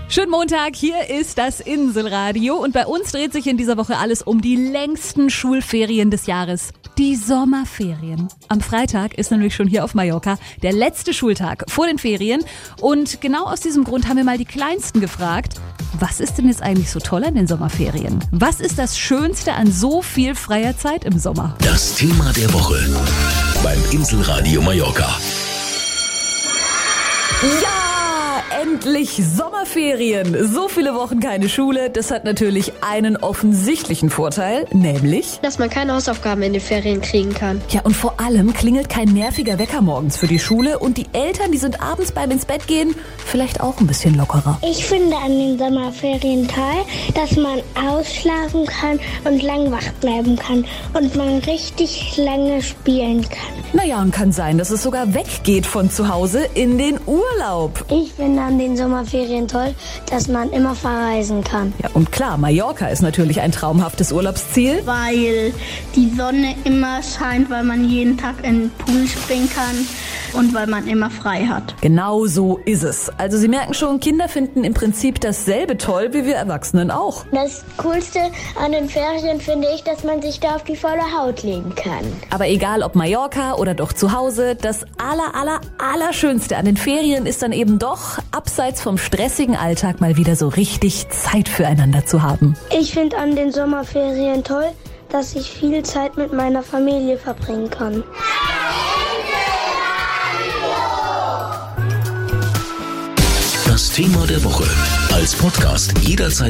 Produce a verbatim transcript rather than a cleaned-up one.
Schönen Montag, hier ist das Inselradio und bei uns dreht sich in dieser Woche alles um die längsten Schulferien des Jahres. Die Sommerferien. Am Freitag ist nämlich schon hier auf Mallorca der letzte Schultag vor den Ferien und genau aus diesem Grund haben wir mal die Kleinsten gefragt, was ist denn jetzt eigentlich so toll an den Sommerferien? Was ist das Schönste an so viel freier Zeit im Sommer? Das Thema der Woche beim Inselradio Mallorca. Ja! Endlich Sommerferien. So viele Wochen keine Schule. Das hat natürlich einen offensichtlichen Vorteil, nämlich, dass man keine Hausaufgaben in den Ferien kriegen kann. Ja, und vor allem klingelt kein nerviger Wecker morgens für die Schule und die Eltern, die sind abends beim ins Bett gehen vielleicht auch ein bisschen lockerer. Ich finde an den Sommerferien toll, dass man ausschlafen kann und lang wach bleiben kann und man richtig lange spielen kann. Naja, und kann sein, dass es sogar weggeht von zu Hause in den Urlaub. Ich finde an den Sommerferien toll, dass man immer verreisen kann. Ja, und klar, Mallorca ist natürlich ein traumhaftes Urlaubsziel. Weil die Sonne immer scheint, weil man jeden Tag in den Pool springen kann und weil man immer frei hat. Genau so ist es. Also Sie merken schon, Kinder finden im Prinzip dasselbe toll, wie wir Erwachsenen auch. Das Coolste an den Ferien finde ich, dass man sich da auf die volle Haut legen kann. Aber egal ob Mallorca oder doch zu Hause, das aller, aller, allerschönste an den Ferien ist dann eben doch, abseits vom stressigen Alltag mal wieder so richtig Zeit füreinander zu haben. Ich finde an den Sommerferien toll, dass ich viel Zeit mit meiner Familie verbringen kann. Das Thema der Woche als Podcast jederzeit